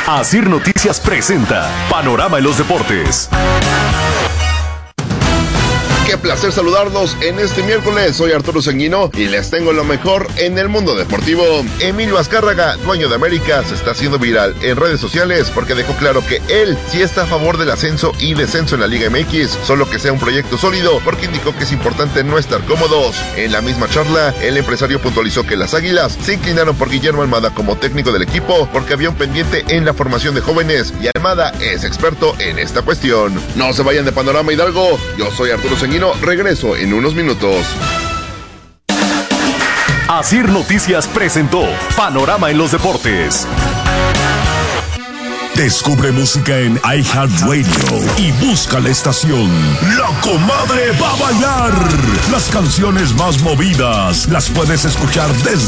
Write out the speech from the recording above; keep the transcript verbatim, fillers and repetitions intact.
Asir Noticias presenta Panorama en los Deportes. Qué placer saludarlos en este miércoles. Soy Arturo Sanguino y les tengo lo mejor en el mundo deportivo. Emilio Azcárraga, dueño de América, se está haciendo viral en redes sociales porque dejó claro que él sí está a favor del ascenso y descenso en la Liga M X, solo que sea un proyecto sólido, porque indicó que es importante no estar cómodos. En la misma charla, el empresario puntualizó que las Águilas se inclinaron por Guillermo Almada como técnico del equipo porque había un pendiente en la formación de jóvenes y Almada es experto en esta cuestión. No se vayan de Panorama Hidalgo, yo soy Arturo Sanguino. Regreso en unos minutos. Asir Noticias presentó Panorama en los Deportes. Descubre música en iHeartRadio y busca la estación La Comadre va a bailar. Las canciones más movidas las puedes escuchar desde